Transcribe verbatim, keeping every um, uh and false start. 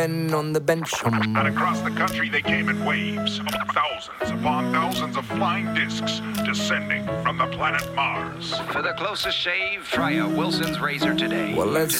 men on the bench. And across the country they came in waves, thousands upon thousands of flying discs descending from the planet Mars. For the closest shave, try a Wilson's razor today. Well, let's